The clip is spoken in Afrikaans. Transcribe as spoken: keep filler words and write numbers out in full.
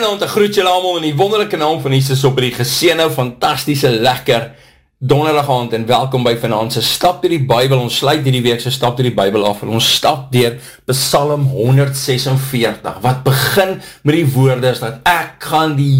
Goeienaand, ek groet julle almal in die wonderlike naam van Jesus op die geseënde, fantastiese, lekker donderdag aand en welkom by vanaand se Stap deur die Bybel. Ons sluit hierdie week se Stap deur die Bybel af en ons stap deur Psalm honderd ses en veertig wat begin met die woorde is dat ek gaan die